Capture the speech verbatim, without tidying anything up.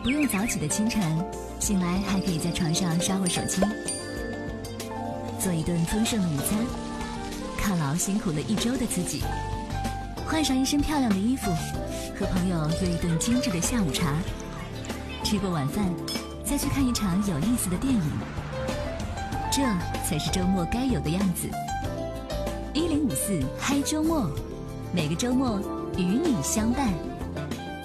不用早起的清晨，醒来还可以在床上刷会手机，做一顿丰盛的午餐，犒劳辛苦了一周的自己，换上一身漂亮的衣服，和朋友约一顿精致的下午茶，吃过晚饭，再去看一场有意思的电影，这才是周末该有的样子。一零五四嗨周末，每个周末与你相伴。